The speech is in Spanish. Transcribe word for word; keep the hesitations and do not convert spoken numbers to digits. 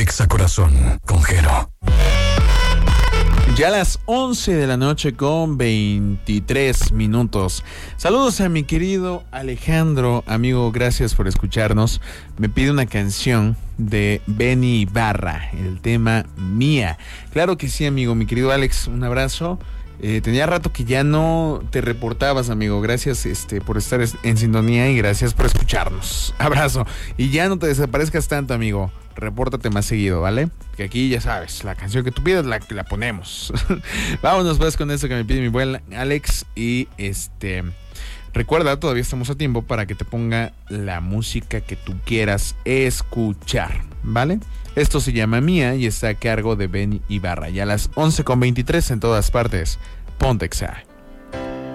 Exa Corazón con Jero. Ya a las once de la noche con veintitrés minutos. Saludos a mi querido Alejandro, amigo, gracias por escucharnos. Me pide una canción de Benny Ibarra, el tema Mía. Claro que sí, amigo, mi querido Alex, un abrazo. Eh, tenía rato que ya no te reportabas, amigo. Gracias este, por estar en sintonía y gracias por escucharnos. Abrazo. Y ya no te desaparezcas tanto, amigo. Repórtate más seguido, ¿vale? Que aquí ya sabes, la canción que tú pidas la, la ponemos. Vámonos pues con eso que me pide mi buen Alex. Y este recuerda, todavía estamos a tiempo para que te ponga la música que tú quieras escuchar, ¿vale? Esto se llama Mía y está a cargo de Benny Ibarra. Ya a las once con veintitrés en todas partes. Ponte Exa.